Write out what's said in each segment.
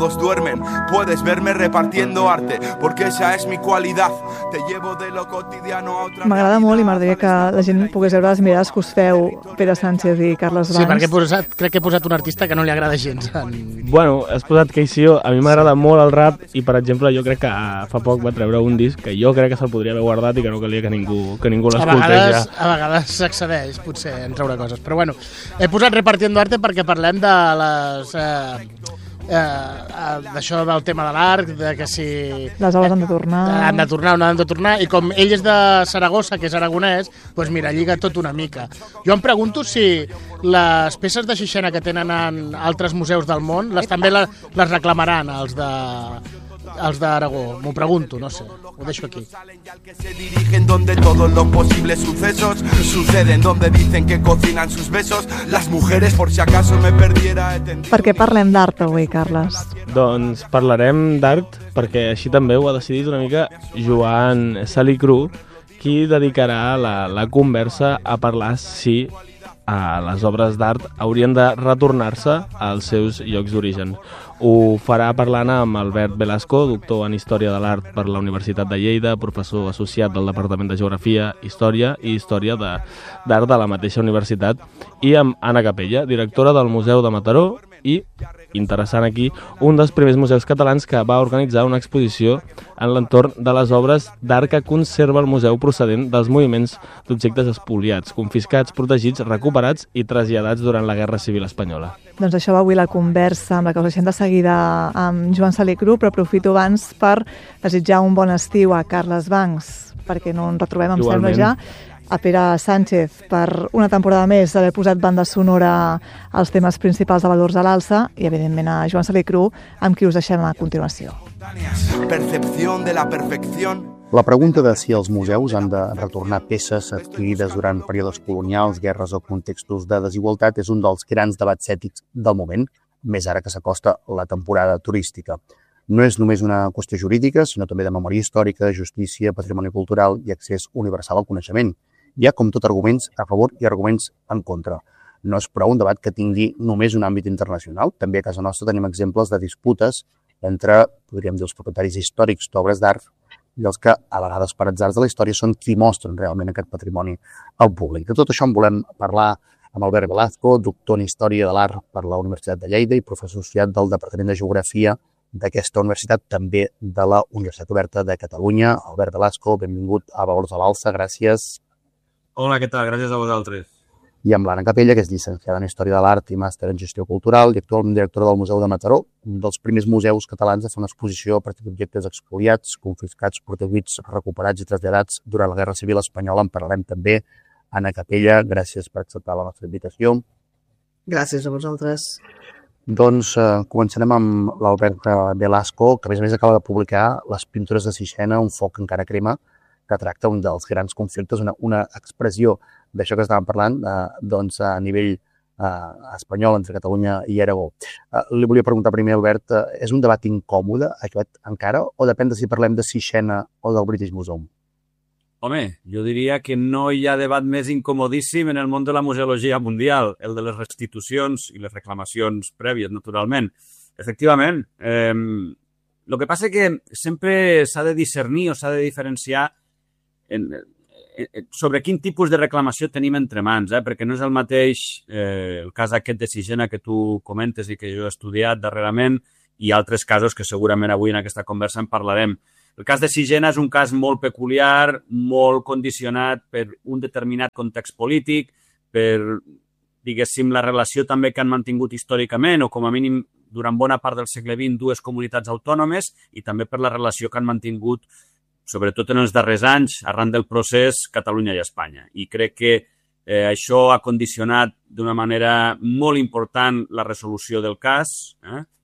Todos duermen, puedes verme repartiendo arte, porque esa es mi cualidad. Te llevo de lo cotidiano a otra. M'agrada molt i m'agradaria que la gent pogués veure les mirades que us feu Pere Sánchez i Carles Bancs. Sí, perquè crec que he posat un artista que no li agrada gens. Bueno, has posat KCO, a mi m'agrada molt el rap i, per exemple, jo crec que fa poc va treure un disc que jo crec que se'l podria haver guardat i que no calia que ningú l'escoltés ja. A vegades s'accedeix, potser, en treure coses. Però bueno, he posat Repartiendo Arte perquè parlem de les... d'això del tema de l'art, de que si... Les obres han de tornar. Han de tornar o no han de tornar, i com ell és de Saragossa, que és aragonès, doncs mira, lliga tot una mica. Jo em pregunto si les peces de Sixena que tenen en altres museus del món, també les reclamaran els d'Aragó. M'ho pregunto, no sé. Ho deixo aquí. Que se dirigen donde todos los posibles sucesos suceden, donde dicen que cocinan sus besos. Las mujeres, por si acaso me perdiera, Per què parlem d'art avui, Carles? Doncs parlarem d'art perquè així també ho ha decidit una mica Joan Salicru, qui dedicarà la conversa a parlar si les obres d'art haurien de retornar-se als seus llocs d'origen. Ho farà parlant amb Albert Velasco, doctor en Història de l'Art per la Universitat de Lleida, professor associat del Departament de Geografia, Història i Història d'Art de la mateixa universitat, i amb Anna Capella, directora del Museu de Mataró i, interessant aquí, un dels primers museus catalans que va organitzar una exposició en l'entorn de les obres d'art que conserva el museu procedent dels moviments d'objectes espoliats, confiscats, protegits, recuperats i traslladats durant la Guerra Civil Espanyola. Doncs això va avui la conversa amb la que us deixem de seguida amb Joan Salicru, però aprofito abans per desitjar un bon estiu a Carles Bancs, perquè no ens retrobem, em sembla ja, a Pere Sánchez per una temporada més d'haver posat banda sonora als temes principals de Valors a l'Alça i, evidentment, a Joan Salicru, amb qui us deixem a continuació. Percepción de la perfección. La pregunta de si els museus han de retornar peces adquirides durant períodes colonials, guerres o contextos de desigualtat és un dels grans debats ètics del moment, més ara que s'acosta la temporada turística. No és només una qüestió jurídica, sinó també de memòria històrica, justícia, patrimoni cultural i accés universal al coneixement. Hi ha, com tot, arguments a favor i arguments en contra. No és prou un debat que tingui només un àmbit internacional. També a casa nostra tenim exemples de disputes entre, podríem dir, els propietaris històrics d'obres d'art i els que, a vegades per atzars de la història, són qui mostren realment aquest patrimoni al públic. De tot això en volem parlar amb Albert Velasco, doctor en Història de l'Art per la Universitat de Lleida i professor associat del Departament de Geografia d'aquesta universitat, també de la Universitat Oberta de Catalunya. Albert Velasco, benvingut a Valors a l'Alça, gràcies. Hola, què tal? Gràcies a vosaltres. I amb l'Anna Capella, que és llicenciada en Història de l'Art i màster en Gestió Cultural i actualment directora del Museu de Mataró, un dels primers museus catalans a fer una exposició a partir d'objectes expoliats, confiscats, protegits, recuperats i traslladats durant la Guerra Civil Espanyola. En parlarem també. Anna Capella, gràcies per acceptar la nostra invitació. Gràcies a vosaltres. Doncs començarem amb l'Albert Velasco, que a més acaba de publicar Les pintures de Sixena, un foc encara crema, que tracta un dels grans conflictes, una expressió d'això que estàvem parlant, doncs a nivell espanyol entre Catalunya i Aragó. Li volia preguntar primer, Albert, és un debat incòmode aquest encara o depèn de si parlem de Sixena o del British Museum? Home, jo diria que no hi ha debat més incomodíssim en el món de la museologia mundial, el de les restitucions i les reclamacions prèvies, naturalment. Efectivament, el que passa és que sempre s'ha de discernir o s'ha de diferenciar sobre quin tipus de reclamació tenim entre mans, perquè no és el mateix el cas aquest de Sixena que tu comentes i que jo he estudiat darrerament i altres casos que segurament avui en aquesta conversa en parlarem. El cas de Sixena és un cas molt peculiar, molt condicionat per un determinat context polític, per, diguéssim, la relació també que han mantingut històricament o com a mínim durant bona part del segle XX dues comunitats autònomes i també per la relació que han mantingut sobretot en els darrers anys, arran del procés Catalunya i Espanya. I crec que això ha condicionat d'una manera molt important la resolució del cas.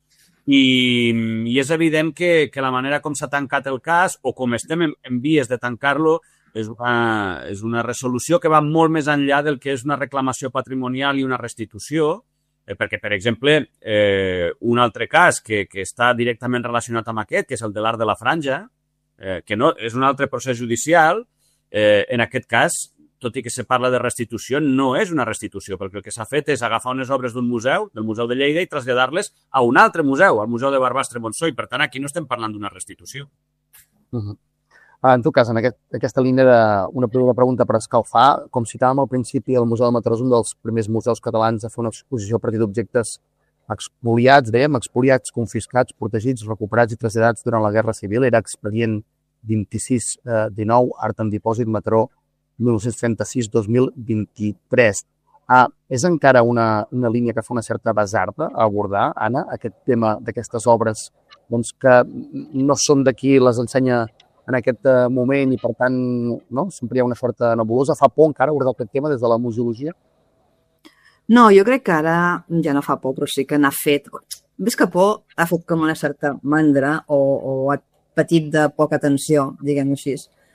I és evident que la manera com s'ha tancat el cas o com estem en vies de tancar-lo és una resolució que va molt més enllà del que és una reclamació patrimonial i una restitució, perquè, per exemple, un altre cas que està directament relacionat amb aquest, que és el de l'Arc de la Franja, que no és un altre procés judicial, en aquest cas tot i que se parla de restitució, no és una restitució, perquè el que s'ha fet és agafar unes obres d'un museu, del Museu de Lleida, i traslladar-les a un altre museu, al Museu de Barbastre-Montsó, i per tant aquí no estem parlant d'una restitució. En tot cas, en aquesta línia una primera pregunta per escalfar, com citàvem al principi, el Museu de Mataró és un dels primers museus catalans a fer una exposició a partir d'objectes expoliats, expoliats, confiscats, protegits, recuperats i traslladats durant la Guerra Civil. Era expedient 26-19, Art en Dipòsit, Mataró, 1936-2023. És encara una línia que fa una certa basarda a abordar, Anna, aquest tema d'aquestes obres que no són d'aquí, les ensenya en aquest moment i, per tant, sempre hi ha una certa nebulosa. Fa por encara abordar aquest tema des de la museologia? No, jo crec que ara ja no fa por, però sí que n'ha fet... Més que por, ha fet com una certa mandra o ha patit de poca atenció, diguem-ho així.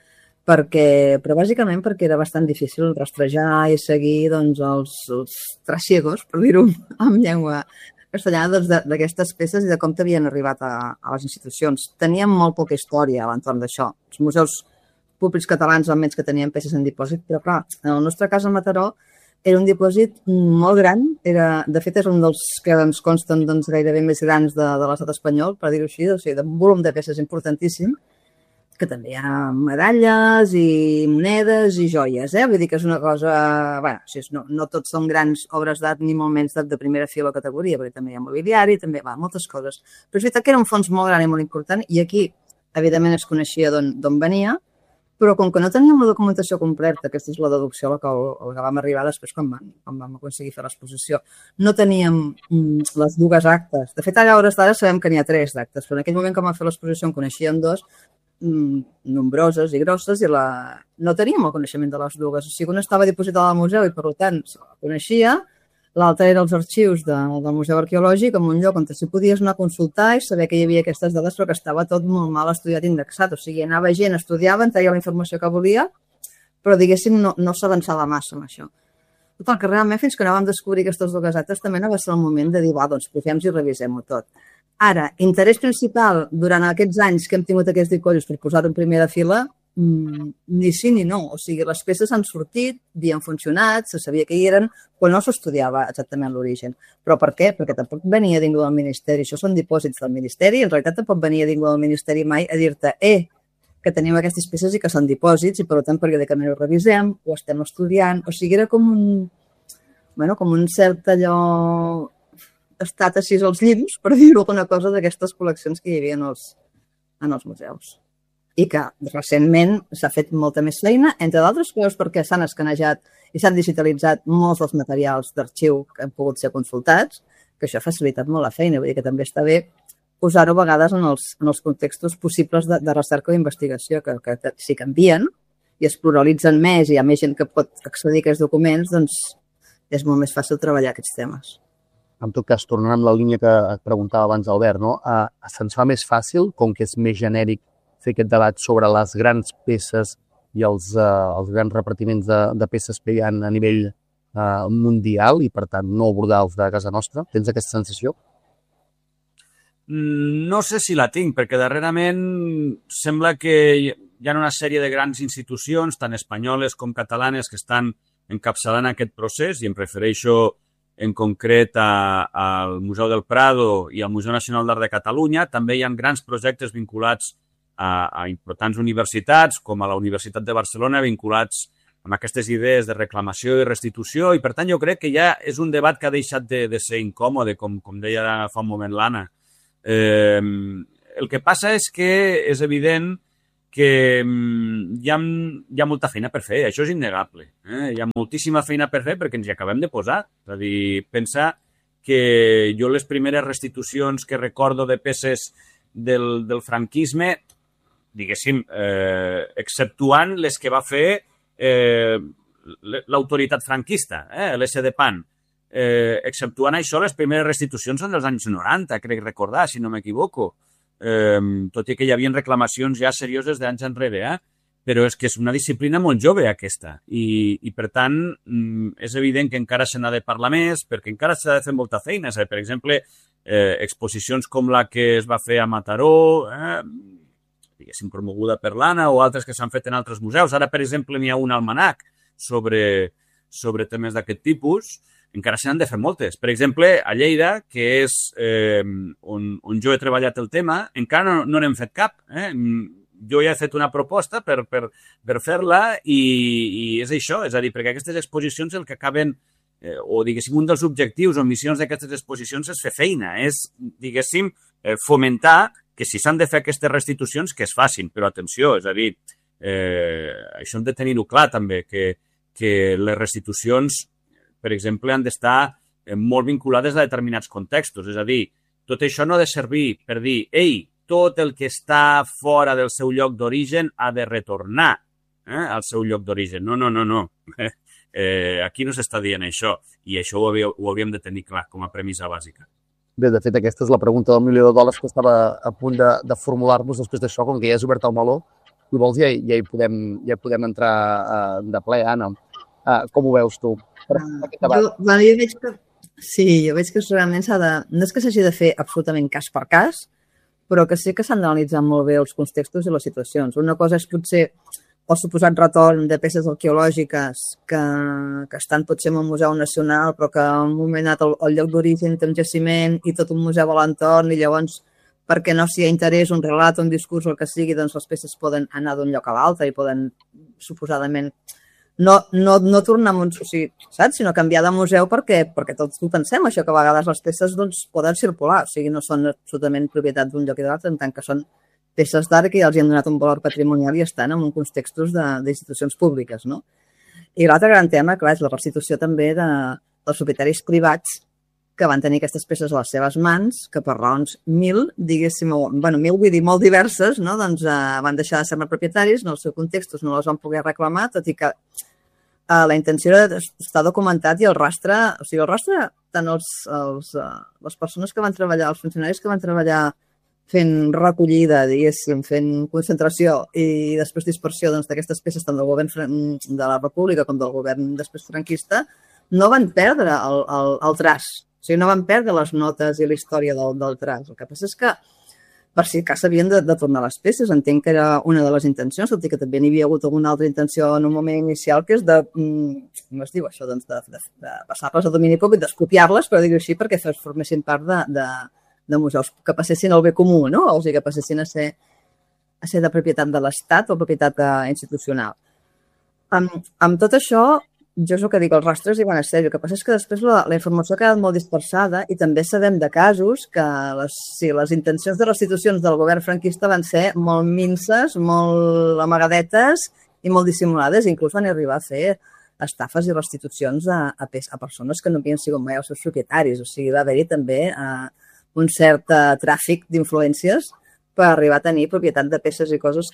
Però bàsicament perquè era bastant difícil rastrejar i seguir els trasiegos, per dir-ho en llengua castellana, d'aquestes peces i de com t'havien arribat a les institucions. Teníem molt poca història a l'entorn d'això. Els museus públics catalans almenys que tenien peces en dipòsit, però clar, en el nostre cas a Mataró era un dipòsit molt gran, de fet és un dels que ens consten gairebé més grans de l'estat espanyol, per dir-ho així, o sigui, d'un volum de peces importantíssim, que també hi ha medalles i monedes i joies, Vull dir que és una cosa... no tots són grans obres d'art ni molt menys de primera fila o categoria, perquè també hi ha mobiliari, també moltes coses. Però és veritat que era un fons molt gran i molt important i aquí, evidentment, es coneixia d'on venia, però com que no teníem la documentació completa, aquesta és la deducció a la que vam arribar després quan vam aconseguir fer l'exposició, no teníem les dues actes. De fet, ara a hores d'ara sabem que n'hi ha 3 d'actes, però en aquell moment que vam fer l'exposició en coneixíem 2, nombroses i grosses, i no teníem el coneixement de les dues. O sigui, una estava dipositada al museu i, per tant, se la coneixia, l'altra era els arxius del Museu Arqueològic, en un lloc on s'hi podies anar a consultar i saber que hi havia aquestes dades, però que estava tot molt mal estudiat i indexat. O sigui, anava gent, estudiava, en treia la informació que volia, però, diguéssim, no s'avançava massa amb això. Total, que realment, fins que no vam descobrir aquestes dues actes, també no va ser el moment de dir, posem-hi i revisem-ho tot. Ara, interès principal durant aquests anys que hem tingut aquests dicollos per posar-ho en primera fila, ni sí ni no. O sigui, les peces han sortit, havien funcionat, se sabia que hi eren, però no s'estudiava exactament l'origen. Però per què? Perquè tampoc venia ningú del Ministeri. Això són dipòsits del Ministeri i en realitat tampoc venia ningú del Ministeri mai a dir-te que tenim aquestes peces i que són dipòsits i per tant periòdicament ho revisem, ho estem estudiant. O sigui, era com un cert allò... estat així als llimbs, per dir-ho alguna cosa, d'aquestes col·leccions que hi havia en els museus. I que recentment s'ha fet molta més feina, entre d'altres coses perquè s'han escanejat i s'han digitalitzat molts dels materials d'arxiu que han pogut ser consultats, que això ha facilitat molt la feina, vull dir que també està bé posar-ho a vegades en els contextos possibles de recerca o d'investigació, que si canvien i es pluralitzen més i hi ha més gent que pot accedir a aquests documents, doncs és molt més fàcil treballar aquests temes. En tot cas, tornant amb la línia que et preguntava abans Albert, se'ns fa més fàcil, com que és més genèric, fer aquest debat sobre les grans peces i els grans repartiments de peces que hi ha a nivell mundial i, per tant, no abordar els de casa nostra? Tens aquesta sensació? No sé si la tinc, perquè darrerament sembla que hi ha una sèrie de grans institucions, tant espanyoles com catalanes, que estan encapçalant aquest procés, i em refereixo en concret al Museu del Prado i al Museu Nacional d'Art de Catalunya. També hi ha grans projectes vinculats a importants universitats, com a la Universitat de Barcelona, vinculats amb aquestes idees de reclamació i restitució, i per tant jo crec que ja és un debat que ha deixat de ser incòmode, com deia fa un moment l'Anna. El que passa és que és evident que hi ha molta feina per fer, això és innegable. Hi ha moltíssima feina per fer perquè ens hi acabem de posar. És a dir, pensa que jo les primeres restitucions que recordo de peces del franquisme, diguéssim, exceptuant les que va fer l'autoritat franquista, l'SDPAN, exceptuant això, les primeres restitucions són dels anys 90, crec recordar, si no m'equivoco. Tot i que hi havia reclamacions ja serioses d'anys enrere, però és que és una disciplina molt jove aquesta i per tant és evident que encara se n'ha de parlar més perquè encara s'ha de fer molta feina. Per exemple, exposicions com la que es va fer a Mataró, diguéssim promoguda per l'Anna, o altres que s'han fet en altres museus. Ara, per exemple, n'hi ha un almanac sobre temes d'aquest tipus, encara se n'han de fer moltes. Per exemple, a Lleida, que és on jo he treballat el tema, encara no n'hem fet cap. Jo ja he fet una proposta per fer-la i és això, és a dir, perquè aquestes exposicions el que acaben, o diguéssim, un dels objectius o missions d'aquestes exposicions és fer feina, és, diguéssim, fomentar que si s'han de fer aquestes restitucions, que es facin, però atenció, és a dir, això hem de tenir-ho clar també, que les restitucions, per exemple, han d'estar molt vinculades a determinats contextos. És a dir, tot això no ha de servir per dir, ei, tot el que està fora del seu lloc d'origen ha de retornar al seu lloc d'origen. No. Aquí no s'està dient això, i això ho hauríem de tenir clar com a premissa bàsica. Bé, de fet, aquesta és la pregunta del $1.000.000 que estava a punt de formular-vos després d'això, com que ja has obert el meló. Si vols, ja hi podem entrar de ple, Anna. Com ho veus tu? Jo veig que jo veig que realment no és que s'hagi de fer absolutament cas per cas, però que sí que s'han d'analitzar molt bé els contextos i les situacions. Una cosa és potser el suposat retorn de peces arqueològiques que estan potser en un museu nacional, però que en un moment ha anat al lloc d'origen té un jaciment i tot un museu a l'entorn, i llavors, perquè no s'hi ha interès, un relat, un discurs o el que sigui, doncs les peces poden anar d'un lloc a l'altre i poden suposadament no tornar o sigui, saps? Sinó canviar de museu perquè tots ho pensem, això, que a vegades les peces doncs, poden circular, o sigui, no són absolutament propietat d'un lloc i de l'altre, en tant que són peces d'art que ja els han donat un valor patrimonial i estan en contextos d'institucions públiques, no? I l'altre gran tema, clar, és la restitució també dels propietaris privats que van tenir aquestes peces a les seves mans, que per raons mil vull dir molt diverses, no? Doncs van deixar de ser propietaris, no els seus contextos no les van poder reclamar, tot i que la intenció està documentat i el rastre, tant les persones que van treballar, els funcionaris que van treballar fent recollida, diguéssim, fent concentració i després dispersió d'aquestes peces tant del govern de la República com del govern després franquista, no van perdre el traç. O sigui, no van perdre les notes i la història del traç. El que passa és que per si cas s'havien de tornar les peces. Entenc que era una de les intencions, tot i que també n'hi havia hagut alguna altra intenció en un moment inicial, que és com es diu això, de passar-les a domini públic, d'expropiar-les, però dir-ho així, perquè formessin part de museus que passessin al bé comú, no? O sigui, que passessin a ser de propietat de l'Estat o propietat institucional. Amb tot això, jo és el que dic, els rastres hi van a ser. El que passa és que després la informació ha quedat molt dispersada i també sabem de casos que les intencions de restitucions del govern franquista van ser molt minces, molt amagadetes i molt dissimulades. Inclús van arribar a fer estafes i restitucions a persones que no havien sigut mai els seus propietaris. O sigui, va haver-hi també un cert tràfic d'influències per arribar a tenir propietat de peces i coses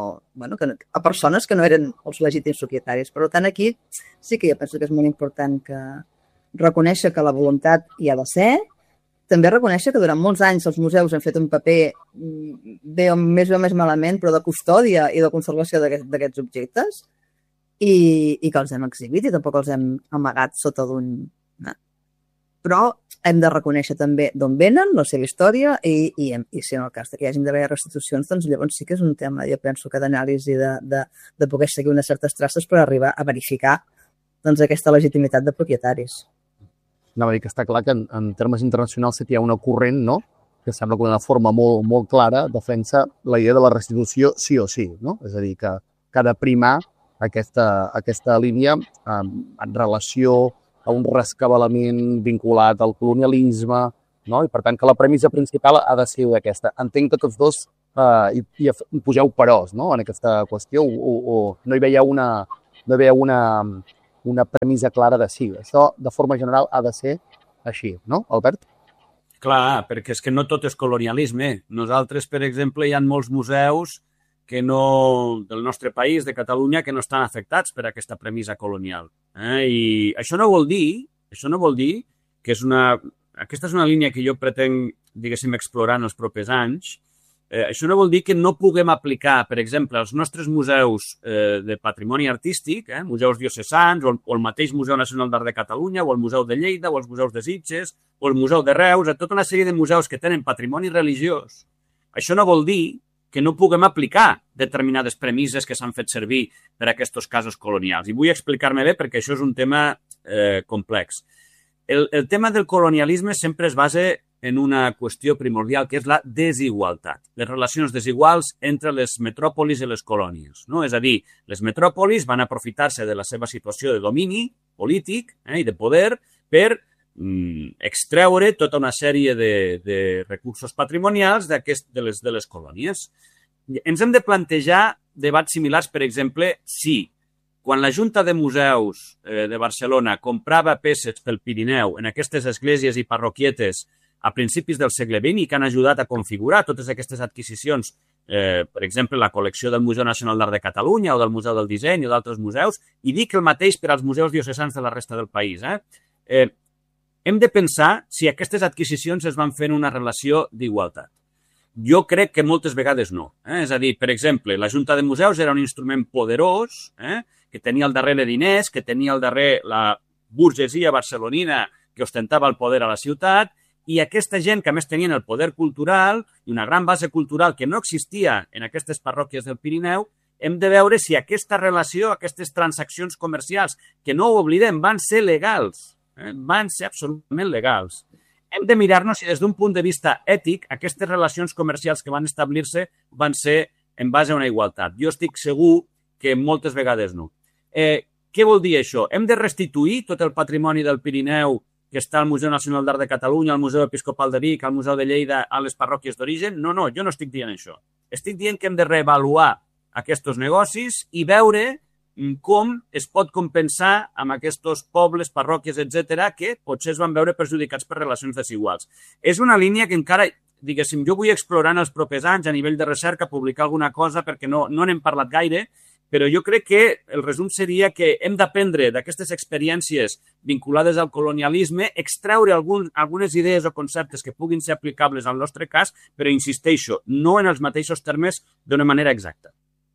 a persones que no eren els legítims propietaris. Per tant, aquí sí que jo penso que és molt important reconèixer que la voluntat hi ha de ser, també reconèixer que durant molts anys els museus han fet un paper bé o més malament, però de custòdia i de conservació d'aquests objectes i que els hem exhibit i tampoc els hem amagat sota d'un... Però hem de reconèixer també d'on venen, la seva història i si en el cas que hi hagin d'haver restitucions, doncs llavors sí que és un tema, jo penso, que d'anàlisi de poder seguir unes certes traces per arribar a verificar aquesta legitimitat de propietaris. Anava a dir que està clar que en termes internacionals hi ha una corrent, no?, que sembla que d'una forma molt, molt clara defensa la idea de la restitució sí o sí, no? És a dir, que ha de primar aquesta línia en relació a un rescabalament vinculat al colonialisme, no? I per tant que la premissa principal ha de ser aquesta. Entenc que tots dos hi poseu peròs, no?, en aquesta qüestió, o no hi veieu una premissa clara de sí. Això, de forma general, ha de ser així, no, Albert? Clar, perquè és que no tot és colonialisme. Nosaltres, per exemple, hi ha molts museus del nostre país, de Catalunya, que no estan afectats per aquesta premissa colonial. I això no vol dir que aquesta és una línia que jo pretenc, diguéssim, explorar en els propers anys. Això no vol dir que no puguem aplicar, per exemple, als nostres museus de patrimoni artístic, museus diocesans, o el mateix Museu Nacional d'Art de Catalunya, o el Museu de Lleida, o els museus de Sitges, o el Museu de Reus, a tota una sèrie de museus que tenen patrimoni religiós. Això no vol dir que no puguem aplicar determinades premisses que s'han fet servir per a aquests casos colonials. I vull explicar-me bé perquè això és un tema complex. El tema del colonialisme sempre es basa en una qüestió primordial, que és la desigualtat, les relacions desiguals entre les metròpolis i les colònies. No? És a dir, les metròpolis van aprofitar-se de la seva situació de domini polític i de poder per extreure tota una sèrie de recursos patrimonials de les colònies. Ens hem de plantejar debats similars, per exemple, si quan la Junta de Museus de Barcelona comprava peces pel Pirineu en aquestes esglésies i parroquietes a principis del segle XX i que han ajudat a configurar totes aquestes adquisicions, per exemple, la col·lecció del Museu Nacional d'Art de Catalunya o del Museu del Disseny o d'altres museus, i dic el mateix per als museus diocesans de la resta del país. Hem de pensar si aquestes adquisicions es van fer en una relació d'igualtat. Jo crec que moltes vegades no. És a dir, per exemple, la Junta de Museus era un instrument poderós, que tenia al darrere diners, que tenia al darrere la burgesia barcelonina que ostentava el poder a la ciutat, i aquesta gent que a més tenien el poder cultural i una gran base cultural que no existia en aquestes parròquies del Pirineu, hem de veure si aquesta relació, aquestes transaccions comercials, que no ho oblidem, van ser legals, van ser absolutament legals. Hem de mirar-nos si des d'un punt de vista ètic aquestes relacions comercials que van establir-se van ser en base a una igualtat. Jo estic segur que moltes vegades no. Què vol dir això? Hem de restituir tot el patrimoni del Pirineu que està al Museu Nacional d'Art de Catalunya, al Museu Episcopal de Vic, al Museu de Lleida, a les parròquies d'origen? No, jo no estic dient això. Estic dient que hem de reavaluar aquests negocis i veure com es pot compensar amb aquests pobles, parròquies, etc., que potser es van veure perjudicats per relacions desiguals. És una línia que encara, diguéssim, jo vull explorar en els propers anys a nivell de recerca, publicar alguna cosa, perquè no n'hem parlat gaire, però jo crec que el resum seria que hem d'aprendre d'aquestes experiències vinculades al colonialisme, extreure algunes idees o conceptes que puguin ser aplicables al nostre cas, però insisteixo, no en els mateixos termes d'una manera exacta.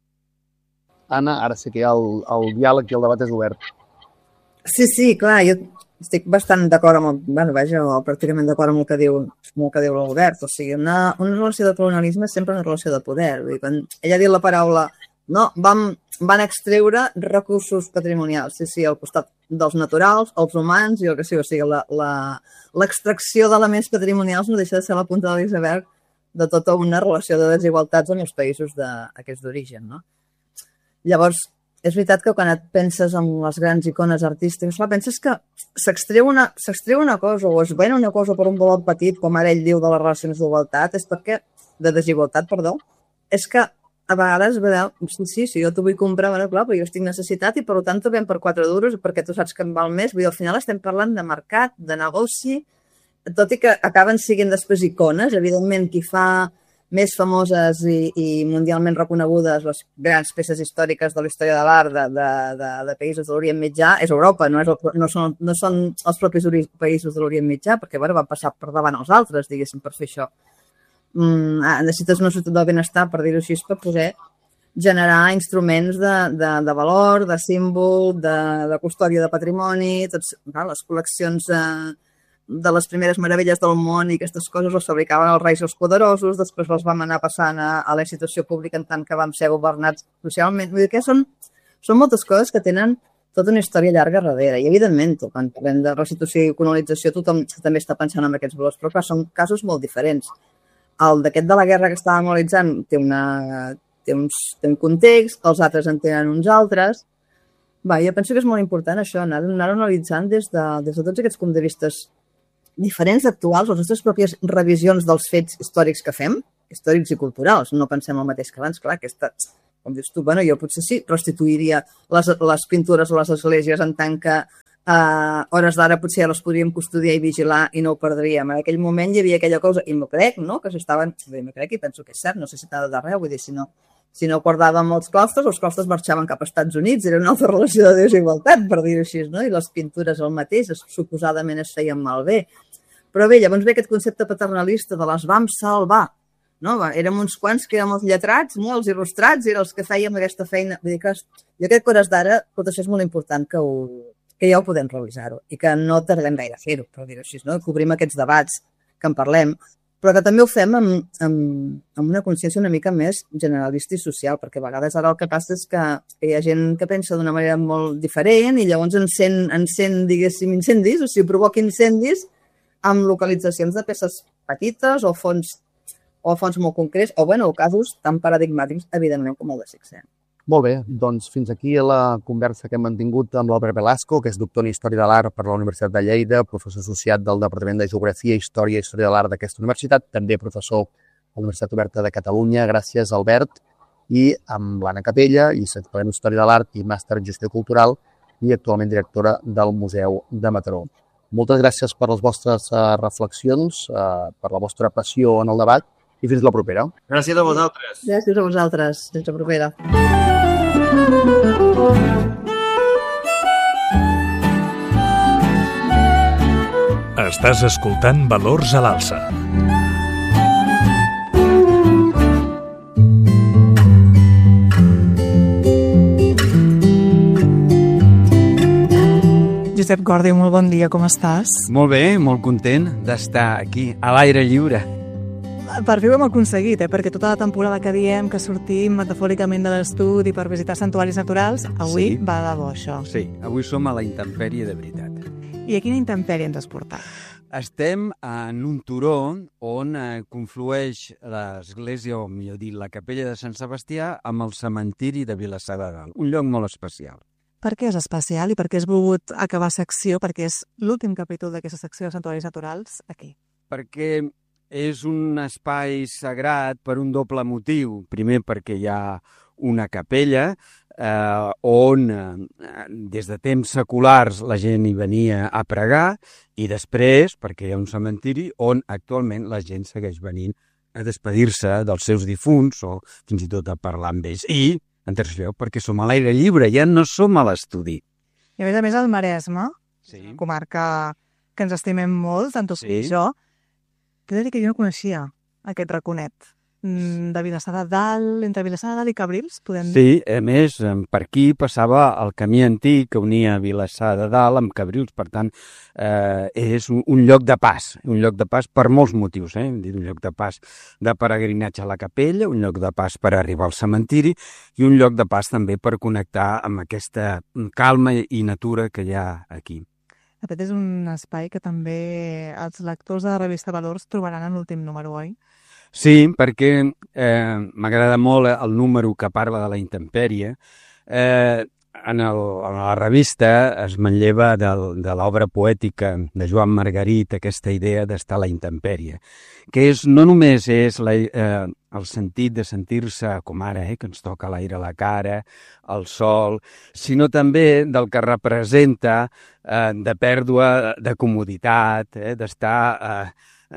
Anna, ara sé que el diàleg i el debat és obert. Sí, clar, jo estic bastant d'acord amb pràcticament d'acord amb el que diu l'Albert. O sigui, una relació de colonialisme és sempre una relació de poder. Vull dir, quan ella ha dit la paraula no, van extreure recursos patrimonials, sí, al costat dels naturals, els humans i el que sigui. O sigui, l'extracció d'elements patrimonials no deixa de ser la punta de l'iceberg de tota una relació de desigualtats amb els països aquests d'origen, no? Llavors, és veritat que quan et penses en les grans icones artístiques, penses que s'extreu una cosa o es ven una cosa per un valor petit, com ara ell diu de les relacions d'igualtat, de desigualtat, és que a vegades, sí, jo t'ho vull comprar, clar, però jo estic necessitat i per tant t'ho ven per 4 duros perquè tu saps que em val més. Vull dir, al final estem parlant de mercat, de negoci, tot i que acaben siguent després icones. Evidentment, qui fa més famoses i mundialment reconegudes les grans peces històriques de la història de l'art de països de l'Orient Mitjà és Europa, no són els propis països de l'Orient Mitjà, perquè van passar per davant els altres, diguéssim, per fer això. Necessites una societat del benestar, per dir-ho així, per poder generar instruments de valor, de símbol, de custòdia de patrimoni, les col·leccions de les primeres meravelles del món i aquestes coses les fabricaven els reis els poderosos, després les vam anar passant a la institució pública en tant que vam ser governats socialment. Vull dir que són moltes coses que tenen tota una història llarga darrere. I, evidentment, quan parlem de restitució i colonització, tothom també està pensant en aquests valors, però clar, són casos molt diferents. El d'aquest de la guerra que estàvem analitzant té un context, els altres en tenen uns altres. Jo penso que és molt important això, anar analitzant des de tots aquests punts de vista diferents, actuals, les nostres pròpies revisions dels fets històrics que fem, històrics i culturals. No pensem el mateix que abans, clar, com dius tu, jo potser sí restituiria les pintures a les esglésies en tant que hores d'ara potser les podríem custodiar i vigilar i no ho perdríem. En aquell moment hi havia aquella cosa, i m'ho crec, no?, que s'estaven, m'ho crec i penso que és cert, no sé si t'ha d'arreu, vull dir, si no guardàvem els claustres marxaven cap als Estats Units, era una altra relació de desigualtat, per dir-ho així, no? I les pintures el mateix, suposadament es feien malbé. Però bé, llavors ve aquest concepte paternalista de les vam salvar, no? Érem uns quants que érem els lletrats, no? Els il·lustrats, i els que fèiem aquesta feina. Vull dir que jo crec que hores d'ara tot això és molt important que ja ho podem revisar-ho i que no tardem gaire a fer-ho, per dir-ho així, no? Cobrim aquests debats que en parlem, però que també ho fem amb una consciència una mica més generalista i social, perquè a vegades ara el que passa és que hi ha gent que pensa d'una manera molt diferent i llavors encén diguéssim, incendis, o sigui, provoca incendis amb localitzacions de peces petites o fons molt concrets, o casos tan paradigmàtics, evidentment, com el de Sixena. Molt bé, doncs fins aquí la conversa que hem mantingut amb l'Albert Velasco, que és doctor en Història de l'Art per la Universitat de Lleida, professor associat del Departament de Geografia, Història i Història de l'Art d'aquesta universitat, també professor a la Universitat Oberta de Catalunya. Gràcies, Albert. I amb l'Anna Capella, llicenciada en Història de l'Art i màster en Gestió Cultural i actualment directora del Museu de Mataró. Moltes gràcies per les vostres reflexions, per la vostra passió en el debat i fins la propera. Gràcies a vosaltres. Gràcies a vosaltres. Fins la propera. Estàs escoltant Valors a l'Alça. Josep Gordi, molt bon dia, com estàs? Molt bé, molt content d'estar aquí, a l'aire lliure. Per fi ho hem aconseguit, perquè tota la temporada que diem que sortim metafòricament de l'estudi per visitar santuaris naturals, avui va de bo, això. Sí, avui som a la intempèrie de veritat. I a quina intempèrie ens has portat? Estem en un turó on conflueix l'església, o millor dit, la capella de Sant Sebastià amb el cementiri de Vilassar de Dalt. Un lloc molt especial. Per què és especial i per què has volgut acabar secció, perquè és l'últim capítol d'aquesta secció de santuaris naturals aquí? Perquè és un espai sagrat per un doble motiu. Primer, perquè hi ha una capella on des de temps seculars la gent hi venia a pregar, i després perquè hi ha un cementiri on actualment la gent segueix venint a despedir-se dels seus difunts o fins i tot a parlar amb ells. I, en tercer lloc, perquè som a l'aire lliure, ja no som a l'estudi. I a més el Maresme, comarca que ens estimem molt, tant tu com jo, t'he de dir que jo no coneixia aquest raconet de Vilassar de Dalt, entre Vilassar de Dalt i Cabrils, podem dir? Sí, a més, per aquí passava el camí antic que unia Vilassar de Dalt amb Cabrils, per tant, és un lloc de pas per molts motius, hem dit un lloc de pas de peregrinatge a la capella, un lloc de pas per arribar al cementiri i un lloc de pas també per connectar amb aquesta calma i natura que hi ha aquí. De fet, és un espai que també els lectors de la revista Valors trobaran en l'últim número, oi? Sí, perquè m'agrada molt el número que parla de la intempèrie. En la revista es manlleva de l'obra poètica de Joan Margarit aquesta idea d'estar a la intempèrie, que no només és el sentit de sentir-se com ara, que ens toca l'aire a la cara, el sol, sinó també del que representa de pèrdua de comoditat, d'estar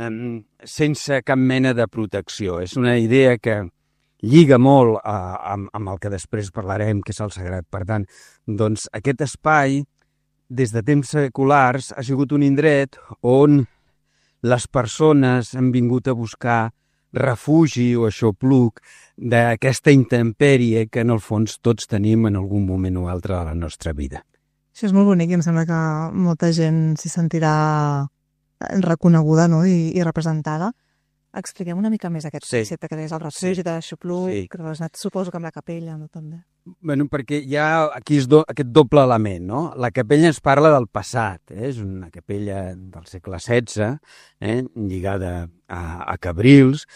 sense cap mena de protecció. És una idea que lliga molt amb el que després parlarem, que és el sagrat. Per tant, doncs, aquest espai, des de temps seculars, ha sigut un indret on les persones han vingut a buscar refugi o aixopluc d'aquesta intempèrie que, en el fons, tots tenim en algun moment o altre de la nostra vida. Això és molt bonic i em sembla que molta gent s'hi sentirà reconeguda, no? I representada. Expliquem una mica més aquest concepte que deies, el refugi de l'aixopluc, relacionat suposo que amb la capella, no, també. Bueno, perquè hi ha aquí aquest doble element, no? La capella ens parla del passat, és una capella del segle XVI, lligada a Cabrils,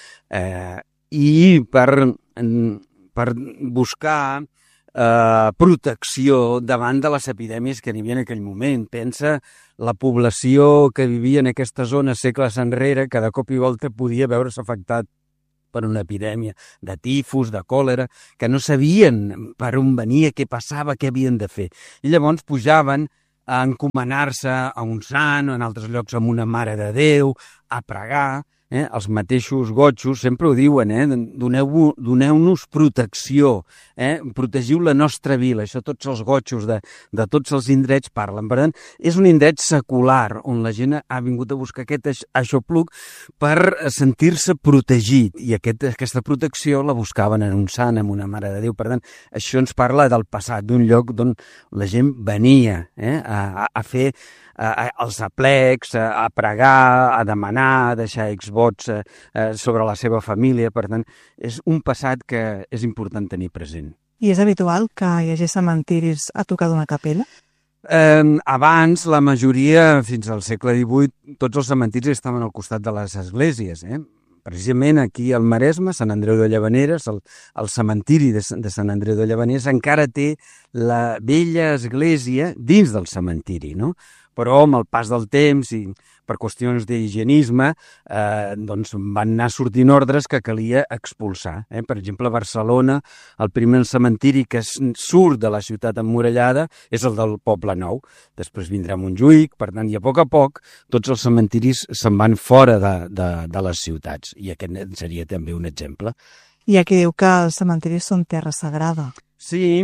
i per buscar protecció davant de les epidèmies que n'hi havia en aquell moment. Pensa la població que vivia en aquesta zona segles enrere, cada cop i volta podia veure's afectat per una epidèmia de tifus, de còlera, que no sabien per on venia, què passava, què havien de fer. I llavors pujaven a encomanar-se a un sant, o en altres llocs amb una mare de Déu, a pregar. Els mateixos gotxos sempre ho diuen, doneu-nos protecció, protegiu la nostra vila. Això tots els gotxos de tots els indrets parlen. Per tant, és un indret secular on la gent ha vingut a buscar aquest aixopluc per sentir-se protegit, i aquesta protecció la buscaven en un sant, en una mare de Déu. Per tant, això ens parla del passat, d'un lloc d'on la gent venia a fer als aplecs, a pregar, a demanar, a deixar exvots sobre la seva família. Per tant, és un passat que és important tenir present. I és habitual que hi hagi cementiris a tocar d'una capella? Abans, la majoria, fins al segle XVIII, tots els cementiris estaven al costat de les esglésies. Precisament aquí al Maresme, Sant Andreu de Llavaneres, el cementiri de Sant Andreu de Llavaneres encara té la vella església dins del cementiri, no? Però amb el pas del temps i per qüestions d'higienisme doncs van anar sortint ordres que calia expulsar. Per exemple, a Barcelona, el primer cementiri que surt de la ciutat emmurallada és el del Poble Nou. Després vindrà Montjuïc, per tant, i a poc tots els cementiris se'n van fora de les ciutats. I aquest seria també un exemple. Hi ha qui diu que els cementiris són terra sagrada. Sí,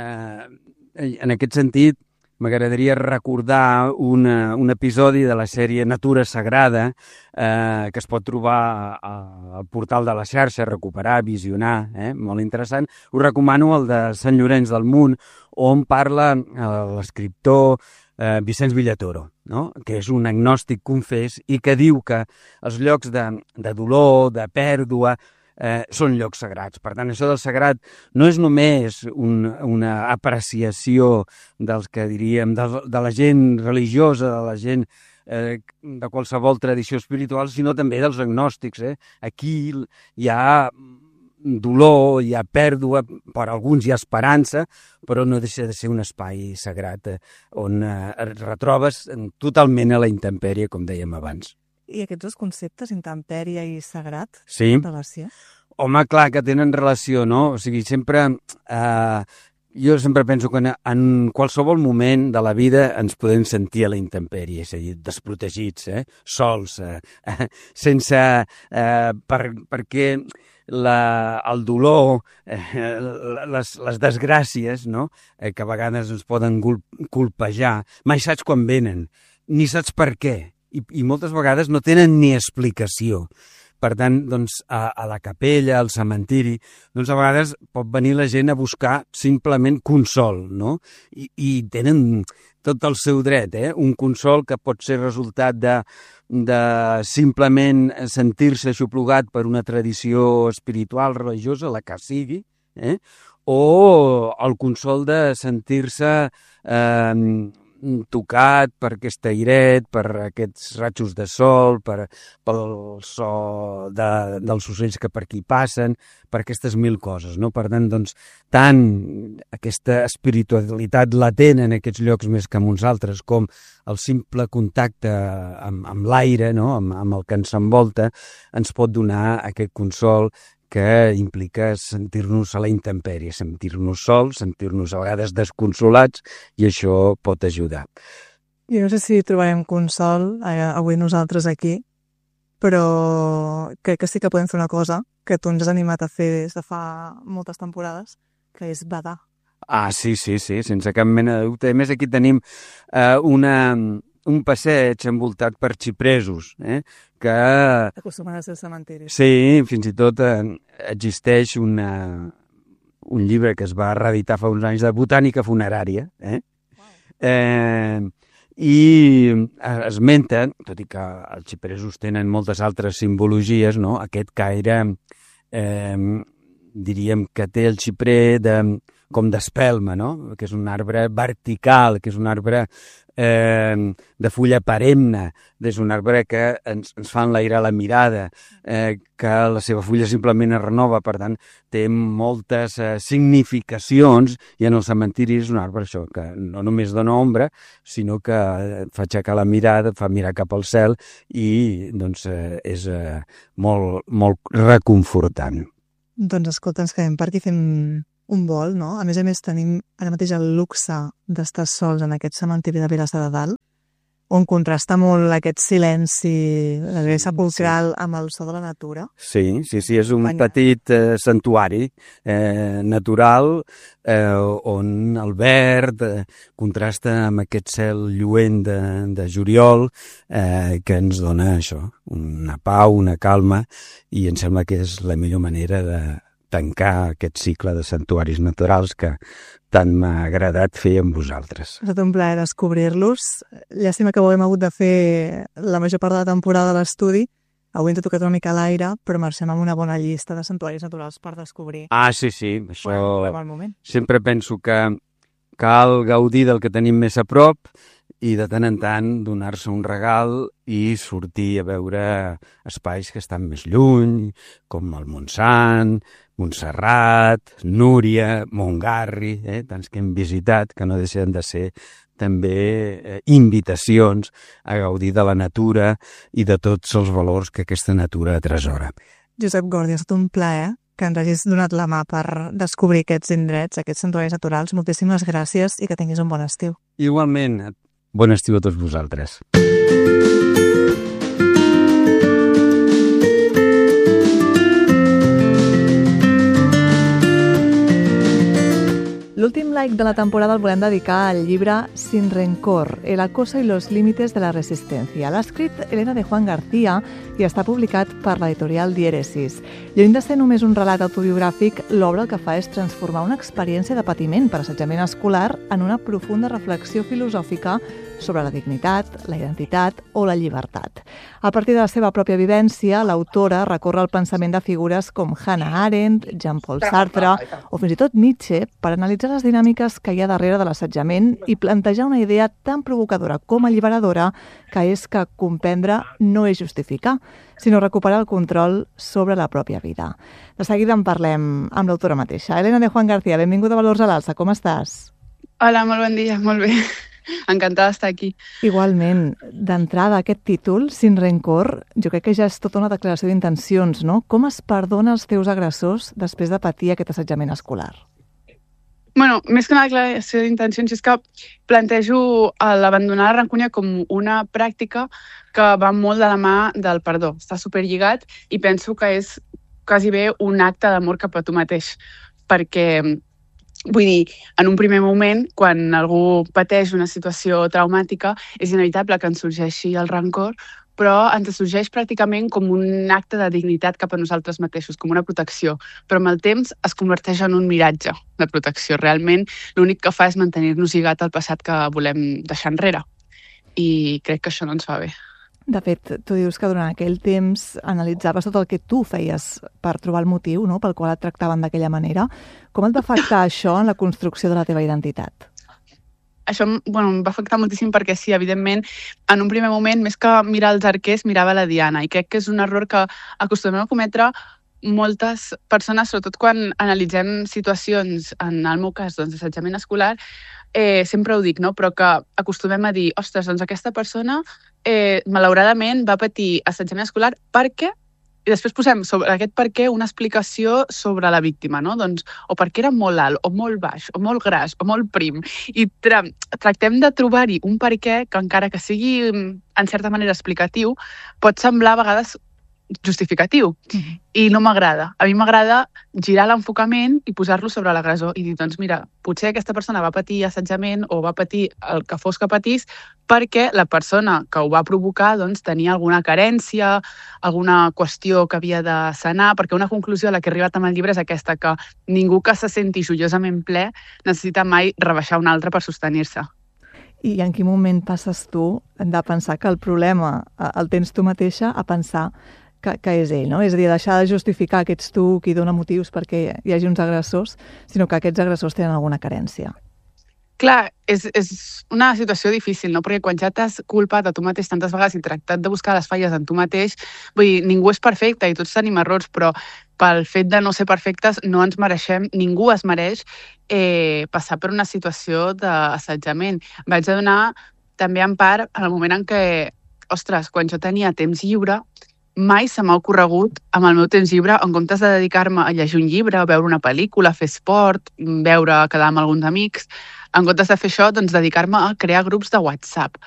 en aquest sentit, m'agradaria recordar un episodi de la sèrie Natura Sagrada que es pot trobar al portal de la xarxa, recuperar, visionar, molt interessant. Us recomano el de Sant Llorenç del Munt, on parla l'escriptor Vicenç Villatoro, no? Que és un agnòstic confés i que diu que els llocs de dolor, de pèrdua, són llocs sagrats. Per tant, això del sagrat no és només una apreciació dels que diríem, de la gent religiosa, de la gent de qualsevol tradició espiritual, sinó també dels agnòstics. Aquí hi ha dolor, hi ha pèrdua, per alguns hi ha esperança, però no deixa de ser un espai sagrat on et retrobes totalment a la intempèrie, com dèiem abans. I aquests dos conceptes, intempèrie i sagrat, sí. Relació? Home, clar, que tenen relació, no? O sigui, sempre... jo sempre penso que en qualsevol moment de la vida ens podem sentir a la intempèrie, és a dir, desprotegits, sols, sense... perquè el dolor, les desgràcies, no? Que a vegades ens poden colpejar, mai saps quan venen, ni saps per què. I moltes vegades no tenen ni explicació. Per tant, doncs, a la capella, al cementiri, doncs a vegades pot venir la gent a buscar simplement consol, no? I tenen tot el seu dret, un consol que pot ser resultat de simplement sentir-se aixoplugat per una tradició espiritual, religiosa, la que sigui, o el consol de sentir-se tocat per aquest airet, per aquests ratxos de sol, pel so dels ocells que per aquí passen, per aquestes mil coses, no? Per tant, doncs, tant aquesta espiritualitat latent en aquests llocs més que en uns altres, com el simple contacte amb l'aire, no? Amb el que ens envolta, ens pot donar aquest consol que implica sentir-nos a la intempèrie, sentir-nos sols, sentir-nos a vegades desconsolats, i això pot ajudar. Jo no sé si trobarem consol avui nosaltres aquí, però crec que sí que podem fer una cosa que tu ens has animat a fer des de fa moltes temporades, que és badar. Ah, sí, sense cap mena de dubte. A més, aquí tenim un passeig envoltat per xipresos, que... Acostumen a ser cementiris. Sí, fins i tot existeix un llibre que es va reeditar fa uns anys de botànica funerària, i esmenta, tot i que els xipresos tenen moltes altres simbologies, no? Aquest caire, diríem que té el xiprer com d'espelma, no? Que és un arbre vertical, que és un arbre de fulla perenne, és un arbre que ens fa enlairar la mirada, que la seva fulla simplement es renova, per tant, té moltes significacions, i en el cementiri és un arbre això, que no només dona ombra, sinó que fa aixecar la mirada, fa mirar cap al cel, i doncs és molt, molt reconfortant. Doncs escolta, ens quedem per aquí fent un vol, no? A més, tenim ara mateix el luxe d'estar sols en aquest cementiri de Vilassar de Dalt, on contrasta molt aquest silenci sepulcral amb el so de la natura. Sí, és un petit santuari natural on el verd contrasta amb aquest cel lluent de juliol que ens dona això, una pau, una calma, i em sembla que és la millor manera de tancar aquest cicle de santuaris naturals que tant m'ha agradat fer amb vosaltres. Ha estat un plaer descobrir-los. Llàstima que ho hem hagut de fer la major part de la temporada de l'estudi. Avui ens ha tocat una mica a l'aire, però marxem amb una bona llista de santuaris naturals per descobrir. Ah, sí, això... Bueno, moment. Sempre penso que cal gaudir del que tenim més a prop i de tant en tant donar-se un regal i sortir a veure espais que estan més lluny, com el Montsant, Montserrat, Núria, Montgarri, tants que hem visitat, que no deixen de ser també invitacions a gaudir de la natura i de tots els valors que aquesta natura atresora. Josep Gordi, ha estat un plaer que ens hagis donat la mà per descobrir aquests indrets, aquests santuaris naturals. Moltíssimes gràcies i que tinguis un bon estiu. Igualment, bon estiu a tots vosaltres. L'últim like de la temporada el volem dedicar al llibre Sin Rencor, El acoso y los límites de la resistencia. L'ha escrit Elena de Juan García i està publicat per l'editorial Diéresis. Lluny de ser només un relat autobiogràfic, l'obra el que fa és transformar una experiència de patiment per assetjament escolar en una profunda reflexió filosòfica sobre la dignitat, la identitat o la llibertat. A partir de la seva pròpia vivència, l'autora recorre el pensament de figures com Hannah Arendt, Jean-Paul Sartre o fins i tot Nietzsche per analitzar les dinàmiques que hi ha darrere de l'assetjament i plantejar una idea tan provocadora com alliberadora que és que comprendre no és justificar, sinó recuperar el control sobre la pròpia vida. De seguida en parlem amb l'autora mateixa. Elena de Juan García, benvinguda a Valors a l'Alça, com estàs? Hola, molt bon dia, molt bé. Encantada d'estar aquí. Igualment, d'entrada, aquest títol, Sin Rencor, jo crec que ja és tota una declaració d'intencions, no? Com es perdona els teus agressors després de patir aquest assetjament escolar? Bueno, més que una declaració d'intencions és que plantejo l'abandonar la rancúnia com una pràctica que va molt de la mà del perdó. Està superlligat i penso que és quasi bé un acte d'amor cap a tu mateix, perquè vull dir, en un primer moment, quan algú pateix una situació traumàtica, és inevitable que ens sorgeixi el rancor, però ens sorgeix pràcticament com un acte de dignitat cap a nosaltres mateixos, com una protecció. Però amb el temps es converteix en un miratge de protecció. Realment, l'únic que fa és mantenir-nos lligat al passat que volem deixar enrere. I crec que això no ens fa bé. De fet, tu dius que durant aquell temps analitzaves tot el que tu feies per trobar el motiu, no?, pel qual et tractaven d'aquella manera. Com et va afectar això en la construcció de la teva identitat? Això em va afectar moltíssim perquè sí, evidentment, en un primer moment, més que mirar els arquers, mirava la Diana. I crec que és un error que acostumem a cometre moltes persones, sobretot quan analitzem situacions, en el meu cas, d'assetjament escolar, sempre ho dic, no? Però que acostumem a dir, ostres, doncs aquesta persona malauradament va patir assetjament escolar perquè, i després posem sobre aquest per què una explicació sobre la víctima, no? Doncs, o perquè era molt alt, o molt baix, o molt gras, o molt prim. I tractem de trobar-hi un per què que encara que sigui en certa manera explicatiu, pot semblar a vegades justificatiu. I no m'agrada. A mi m'agrada girar l'enfocament i posar-lo sobre l'agressor i dir, doncs mira, potser aquesta persona va patir assetjament o va patir el que fos que patís perquè la persona que ho va provocar doncs, tenia alguna carència, alguna qüestió que havia de sanar, perquè una conclusió a la que he arribat amb el llibre és aquesta, que ningú que se senti joiosament ple necessita mai rebaixar un altre per sostenir-se. I en quin moment passes tu de pensar que el problema el tens tu mateixa a pensar que és ell, no? És a dir, deixar de justificar que ets tu qui dona motius perquè hi hagi uns agressors, sinó que aquests agressors tenen alguna carència. Clar, és una situació difícil, no? Perquè quan ja t'has culpat a tu mateix tantes vegades i tractat de buscar les falles en tu mateix, vull dir, ningú és perfecte i tots tenim errors, però pel fet de no ser perfectes no ens mereixem, ningú es mereix passar per una situació d'assetjament. Vaig adonar també en part en el moment en què, ostres, quan jo tenia temps lliure, mai se m'ha ocorregut amb el meu temps llibre, en comptes de dedicar-me a llegir un llibre, a veure una pel·lícula, a fer esport, quedar amb alguns amics, en comptes de fer això, doncs dedicar-me a crear grups de WhatsApp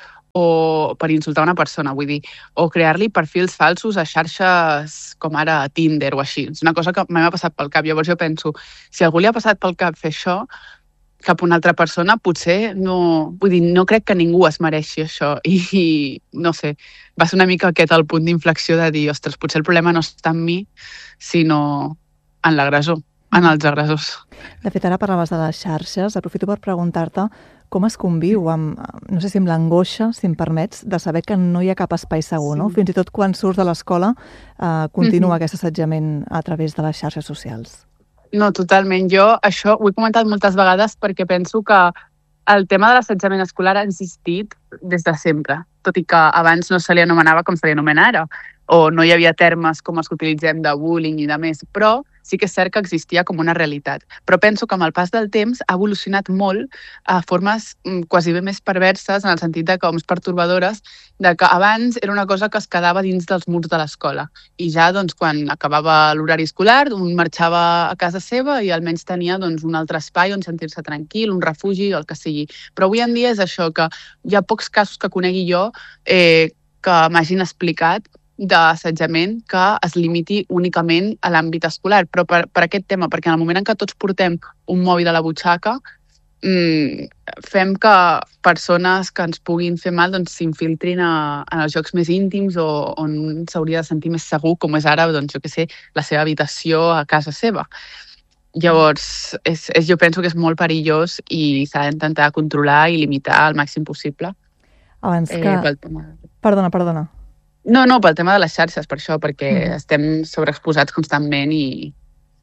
o per insultar una persona, vull dir, o crear-li perfils falsos a xarxes com ara Tinder o així. És una cosa que m'ha passat pel cap. Llavors jo penso, si a algú li ha passat pel cap fer això, cap a una altra persona, potser no... Vull dir, no crec que ningú es mereixi això. I no sé, va ser una mica aquest el punt d'inflexió de dir, ostres, potser el problema no està en mi, sinó en l'agressor. en els agressors. De fet, ara parlaves de les xarxes. Aprofito per preguntar-te com es conviu amb, no sé si amb l'angoixa, si em permets, de saber que no hi ha cap espai segur, no? Fins i tot quan surts de l'escola continua aquest assetjament a través de les xarxes socials. No, totalment. Jo això ho he comentat moltes vegades perquè penso que el tema de l'assetjament escolar ha existit des de sempre, tot i que abans no se li anomenava com se li anomena ara, o no hi havia termes com els que utilitzem de bullying i de més, però sí que és cert que existia com una realitat. Però penso que amb el pas del temps ha evolucionat molt a formes quasi bé més perverses, en el sentit de com pertorbadores, de que abans era una cosa que es quedava dins dels murs de l'escola. I ja, doncs, quan acabava l'horari escolar, un marxava a casa seva i almenys tenia doncs, un altre espai on sentir-se tranquil, un refugi, el que sigui. Però avui en dia és això, que hi ha pocs casos que conegui jo que m'hagin explicat d'assetjament que es limiti únicament a l'àmbit escolar. Però per aquest tema, perquè en el moment en què tots portem un mòbil a la butxaca, fem que persones que ens puguin fer mal doncs, s'infiltrin en els jocs més íntims o on s'hauria de sentir més segur, com és ara, doncs, jo què sé, la seva habitació a casa seva. Llavors, jo penso que és molt perillós i s'ha d'intentar controlar i limitar al màxim possible. Abans que... Perdona. No, pel tema de les xarxes, per això, perquè estem sobreexposats constantment i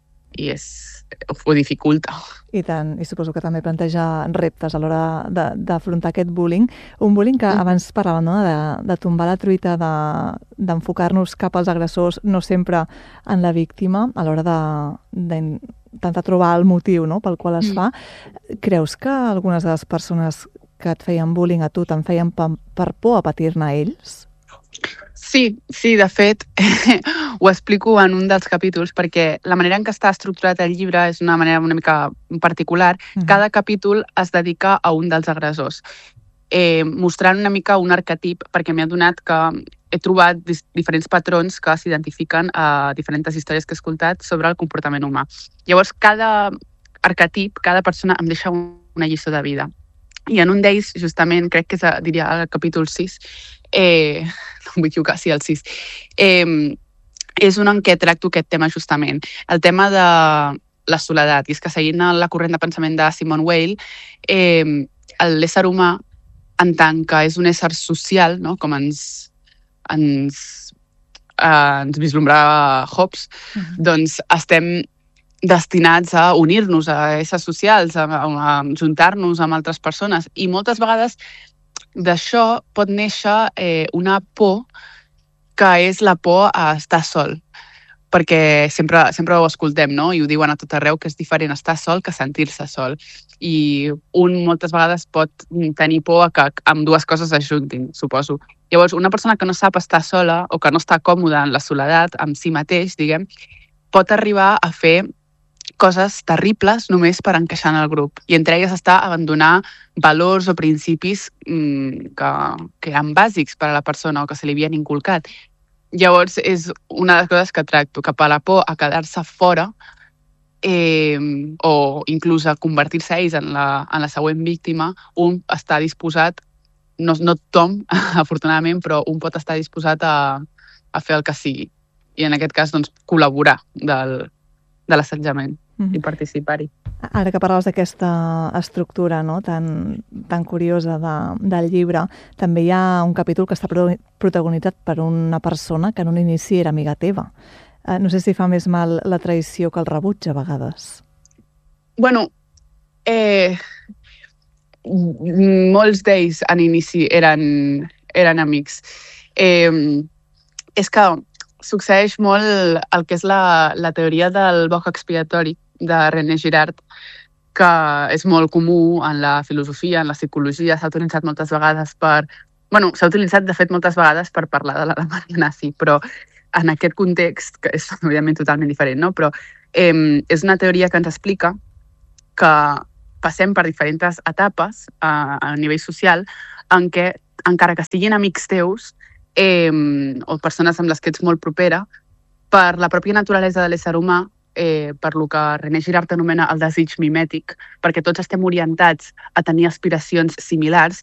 ho dificulta. I tant, i suposo que també planteja reptes a l'hora d'afrontar aquest bullying. Un bullying que abans parlàvem, no?, de tombar la truita, d'enfocar-nos cap als agressors, no sempre en la víctima, a l'hora d'intentar trobar el motiu, no?, pel qual es fa. Creus que algunes de les persones que et feien bullying a tu te'n feien per por a patir-ne ells? Sí, de fet, ho explico en un dels capítols, perquè la manera en què està estructurat el llibre és una manera una mica particular. Cada capítol es dedica a un dels agressors, mostrant una mica un arquetip, perquè m'he adonat que he trobat diferents patrons que s'identifiquen a diferents històries que he escoltat sobre el comportament humà. Llavors, cada arquetip, cada persona em deixa una lliçó de vida. I en un d'ells, justament, crec que és, diria, el capítol 6, no em vull equivocar, sí, el 6, és un en què tracto aquest tema justament, el tema de la soledat. I és que seguint la corrent de pensament de Simone Weil, l'ésser humà, en tant que és un ésser social, no?, com ens vislumbrava Hobbes, doncs estem destinats a unir-nos, a éssers socials, a juntar-nos amb altres persones. I moltes vegades d'això pot néixer una por que és la por a estar sol. Perquè sempre ho escoltem, no?, i ho diuen a tot arreu, que és diferent estar sol que sentir-se sol. I un moltes vegades pot tenir por a que ambdues coses es juntin, suposo. Llavors, una persona que no sap estar sola o que no està còmoda en la soledat amb si mateix, diguem, pot arribar a fer coses terribles només per encaixar en el grup. I entre elles està abandonar valors o principis que eren bàsics per a la persona o que se li havien inculcat. Llavors, és una de les coses que tracto, cap a la por a quedar-se fora o inclús a convertir-se ells en la següent víctima, un està disposat, no tothom, afortunadament, però un pot estar disposat a fer el que sigui. I en aquest cas, doncs, col·laborar de l'assetjament i participar-hi. Ara que parlaves d'aquesta estructura, no?, tan curiosa del llibre, també hi ha un capítol que està protagonitzat per una persona que en un inici era amiga teva. No sé si fa més mal la traïció que el rebuig, a vegades. Bueno, molts d'ells en inici eren amics. És que succeeix molt el que és la teoria del boc expiatori de René Girard, que és molt comú en la filosofia, en la psicologia, s'ha utilitzat moltes vegades s'ha utilitzat de fet moltes vegades per parlar de l'Alemanya nazi, però en aquest context, que és evidentment totalment diferent, no? Però és una teoria que ens explica que passem per diferents etapes a nivell social en què, encara que siguin amics teus o persones amb les que ets molt propera, per la pròpia naturalesa de l'ésser humà, per lo que René Girard anomena el desig mimètic, perquè tots estem orientats a tenir aspiracions similars,